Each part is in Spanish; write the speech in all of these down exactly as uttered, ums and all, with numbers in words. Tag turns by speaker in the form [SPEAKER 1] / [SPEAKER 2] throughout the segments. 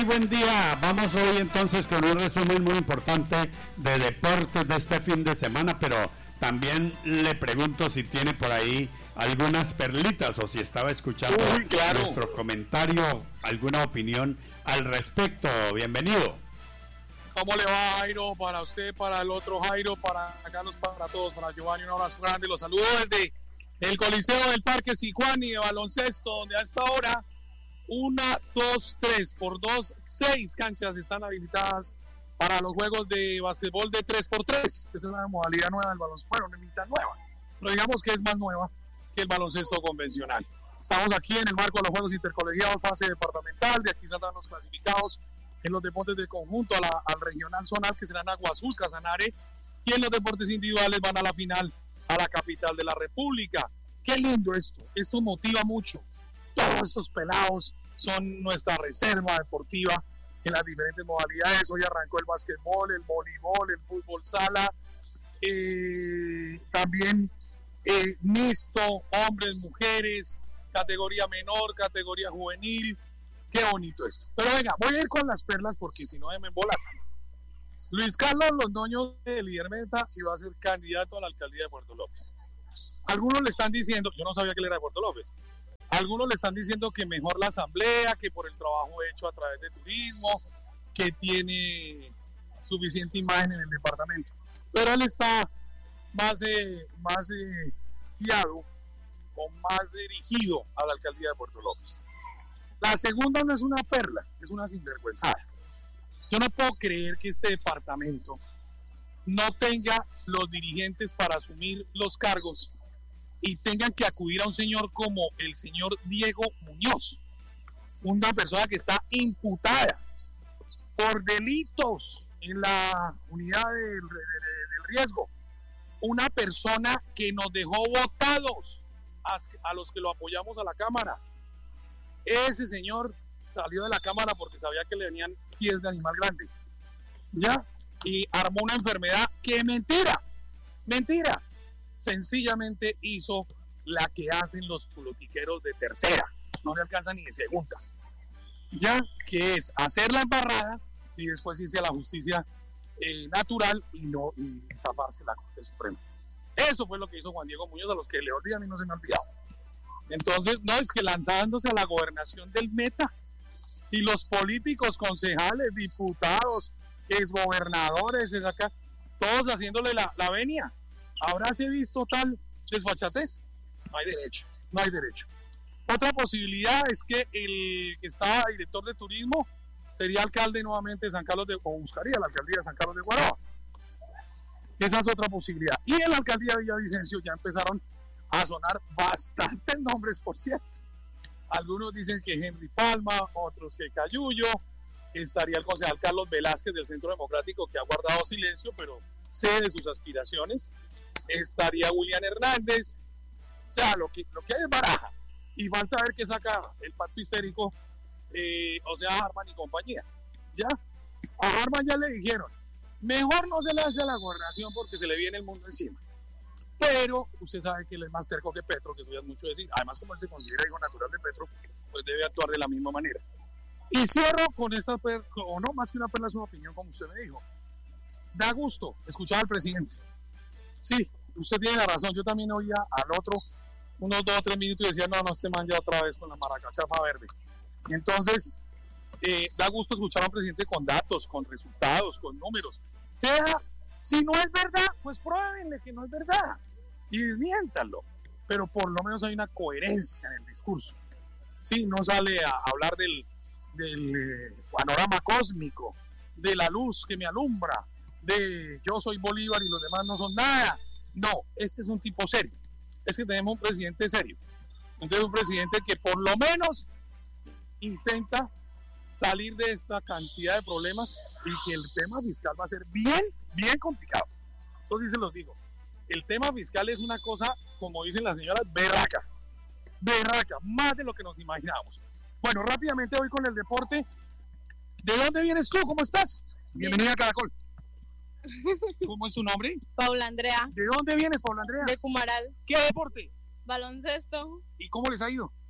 [SPEAKER 1] Buen día, vamos hoy entonces con un resumen muy importante de deportes de este fin de semana, pero también le pregunto si tiene por ahí algunas perlitas o si estaba escuchando
[SPEAKER 2] Uy, claro.
[SPEAKER 1] nuestro comentario, alguna opinión al respecto. Bienvenido.
[SPEAKER 2] ¿Cómo le va, Jairo? Para usted, para el otro Jairo, para Carlos, para todos, para Giovanni, un abrazo grande. Los saludo desde el Coliseo del Parque Sicuani de baloncesto, donde a esta hora una, dos, tres, por dos, seis canchas están habilitadas para los juegos de básquetbol de tres por tres. Esa es una modalidad nueva del baloncesto. Bueno, una mitad nueva, pero digamos que es más nueva que el baloncesto convencional. Estamos aquí en el marco de los Juegos Intercolegiados, fase departamental. De aquí saldrán los clasificados en los deportes de conjunto a la, al regional zonal, que serán Agua Azul, Casanare, y en los deportes individuales van a la final a la capital de la República. Qué lindo esto, esto motiva mucho. Todos estos pelados son nuestra reserva deportiva en las diferentes modalidades. Hoy arrancó el básquetbol, el voleibol, el fútbol sala, eh, también eh, mixto, hombres, mujeres, categoría menor, categoría juvenil. Qué bonito esto. Pero venga, voy a ir con las perlas porque si no me embolatan. Luis Carlos Londoño de líder meta y va a ser candidato a la alcaldía de Puerto López. Algunos le están diciendo, yo no sabía que él era de Puerto López, algunos le están diciendo que mejor la asamblea, que por el trabajo hecho a través de turismo, que tiene suficiente imagen en el departamento. Pero él está más, eh, más eh, guiado o más dirigido a la alcaldía de Puerto López. La segunda no es una perla, es una sinvergüenzada. Yo no puedo creer que este departamento no tenga los dirigentes para asumir los cargos y tengan que acudir a un señor como el señor Diego Muñoz, una persona que está imputada por delitos en la unidad del, del, del riesgo, una persona que nos dejó votados a, a los que lo apoyamos a la Cámara. Ese señor salió de la Cámara porque sabía que le venían pies de animal grande, ¿ya? Y armó una enfermedad que mentira, mentira. Sencillamente hizo la que hacen los politiqueros de tercera, no le alcanza ni de segunda, ya, que es hacer la embarrada y después irse a la justicia eh, natural y no y zafarse la Corte Suprema. Eso fue lo que hizo Juan Diego Muñoz, a los que le olvidé, a mí no se me ha olvidado. Entonces, no, es que lanzándose a la gobernación del Meta y los políticos, concejales, diputados, exgobernadores, es acá, todos haciéndole la, la venia. ¿Habrá se visto tal desfachatez? No hay derecho, no hay derecho. Otra posibilidad es que el que estaba director de turismo sería alcalde nuevamente de San Carlos de, o buscaría la alcaldía de San Carlos de Guaroa. Esa es otra posibilidad. Y en la alcaldía de Villavicencio ya empezaron a sonar bastantes nombres, por cierto. Algunos dicen que Henry Palma, otros que Cayullo. Estaría el concejal Carlos Velázquez del Centro Democrático, que ha guardado silencio, pero sé de sus aspiraciones. Estaría William Hernández. O sea, lo que, lo que hay es baraja. Y falta ver qué saca el pacto histérico, eh, o sea, Harman y compañía. ¿Ya? A Harman ya le dijeron, mejor no se le hace a la gobernación porque se le viene el mundo encima. Pero usted sabe que él es más terco que Petro, que eso ya es mucho decir. Además, como él se considera hijo natural de Petro, pues debe actuar de la misma manera. Y cierro con esta perla, o no, más que una perla, es una opinión, como usted me dijo. Da gusto escuchar al presidente. Sí, usted tiene la razón. Yo también oía al otro unos dos o tres minutos y decía, no, no, este man ya otra vez con la maracachafa verde. Y entonces, eh, da gusto escuchar a un presidente con datos, con resultados, con números. Sea, si no es verdad, pues pruébenle que no es verdad y desmiéntanlo. Pero por lo menos hay una coherencia en el discurso. Sí, no sale a hablar del del eh, panorama cósmico, de la luz que me alumbra, de yo soy Bolívar y los demás no son nada. No, este es un tipo serio. Es que tenemos un presidente serio. Entonces un presidente que por lo menos intenta salir de esta cantidad de problemas y que el tema fiscal va a ser bien, bien complicado. Entonces se los digo, el tema fiscal es una cosa, como dicen las señoras, berraca, berraca, más de lo que nos imaginábamos. Bueno, rápidamente voy con el deporte. ¿De dónde vienes tú? ¿Cómo estás? Bienvenida a Caracol. ¿Cómo es tu nombre?
[SPEAKER 3] Paula Andrea.
[SPEAKER 2] ¿De dónde vienes, Paula Andrea?
[SPEAKER 3] De Cumaral.
[SPEAKER 2] ¿Qué deporte?
[SPEAKER 3] Baloncesto.
[SPEAKER 2] ¿Y cómo les ha ido?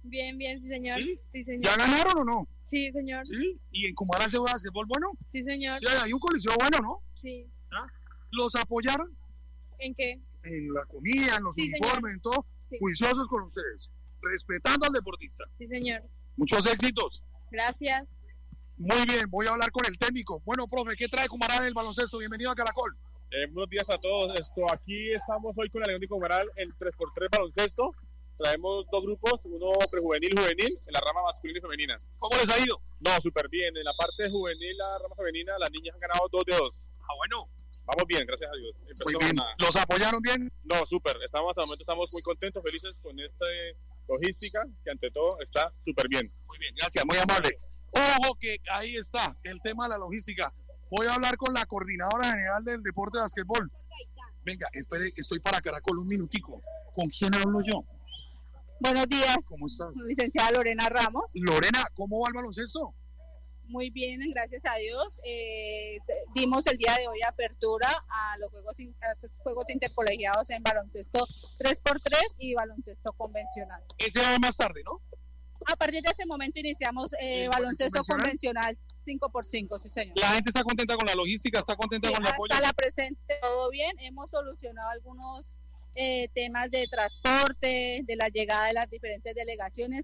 [SPEAKER 3] Bien, bien, sí, señor.
[SPEAKER 2] ¿Sí?
[SPEAKER 3] Sí, señor.
[SPEAKER 2] ¿Ya ganaron o no?
[SPEAKER 3] Sí, señor.
[SPEAKER 2] Sí. ¿Y en Cumaná se juega basquetbol bueno?
[SPEAKER 3] Sí, señor.
[SPEAKER 2] Sí, hay un coliseo bueno, ¿no?
[SPEAKER 3] Sí.
[SPEAKER 2] ¿Ah? ¿Los apoyaron?
[SPEAKER 3] ¿En qué?
[SPEAKER 2] En la comida, en los
[SPEAKER 3] Sí,
[SPEAKER 2] uniformes,
[SPEAKER 3] señor.
[SPEAKER 2] en todo.
[SPEAKER 3] Sí.
[SPEAKER 2] Juiciosos con ustedes. Respetando al deportista.
[SPEAKER 3] Sí, señor.
[SPEAKER 2] Muchos éxitos.
[SPEAKER 3] Gracias.
[SPEAKER 2] Muy bien, voy a hablar con el técnico. Bueno, profe, ¿qué trae Cumaná en el baloncesto? Bienvenido a Caracol.
[SPEAKER 4] Eh, buenos días a todos. Esto, aquí estamos hoy con el León de Comaral en tres por tres baloncesto. Traemos dos grupos, uno prejuvenil y juvenil, en la rama masculina y femenina.
[SPEAKER 2] ¿Cómo les ha ido?
[SPEAKER 4] No, súper bien. En la parte juvenil, la rama femenina, las niñas han ganado dos de dos.
[SPEAKER 2] Ah, bueno.
[SPEAKER 4] Vamos bien, gracias a Dios. Empezó
[SPEAKER 2] Muy bien.
[SPEAKER 4] una-
[SPEAKER 2] ¿Los apoyaron bien?
[SPEAKER 4] No, súper. Estamos hasta el momento estamos muy contentos, felices con esta logística, que ante todo está súper bien.
[SPEAKER 2] Muy bien, gracias, muy amable. Ojo que ahí está el tema de la logística. Voy a hablar con la coordinadora general del deporte de básquetbol. Venga, espere, estoy para Caracol un minutico. ¿Con quién hablo yo?
[SPEAKER 5] Buenos días,
[SPEAKER 2] ¿Cómo estás?
[SPEAKER 5] licenciada Lorena Ramos.
[SPEAKER 2] Lorena, ¿cómo va el baloncesto?
[SPEAKER 5] Muy bien, gracias a Dios. Eh, dimos el día de hoy apertura a los juegos, in- a estos juegos intercolegiados en baloncesto tres por tres y baloncesto convencional.
[SPEAKER 2] Ese va más tarde, ¿no?
[SPEAKER 5] A partir de este momento iniciamos eh,
[SPEAKER 2] ¿El
[SPEAKER 5] baloncesto
[SPEAKER 2] convencional?
[SPEAKER 5] convencional cinco por cinco, sí señor.
[SPEAKER 2] La gente está contenta con la logística, está contenta
[SPEAKER 5] Sí,
[SPEAKER 2] con el apoyo.
[SPEAKER 5] hasta la presente todo bien, hemos solucionado algunos eh, temas de transporte, de la llegada de las diferentes delegaciones.